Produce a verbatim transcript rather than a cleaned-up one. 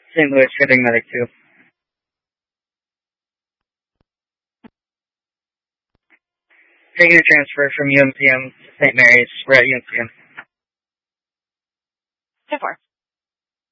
Saint Louis Shipping Medic two. Taking a transfer from U M P M to Saint Mary's. We're at U M P M. ten four.